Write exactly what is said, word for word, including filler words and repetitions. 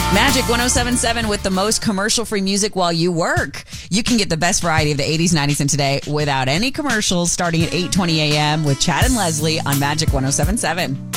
Magic one oh seven point seven with the most commercial-free music while you work. You can get the best variety of the eighties, nineties, and today without any commercials starting at eight twenty a.m. with Chad and Leslie on Magic one oh seven point seven.